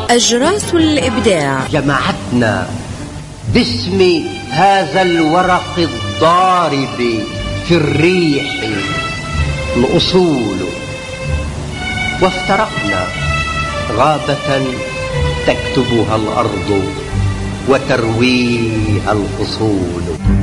أجراس الإبداع جمعتنا باسم هذا الورق الضارب في الريح الأصول، وافترقنا غابة تكتبها الأرض وترويها الفصول.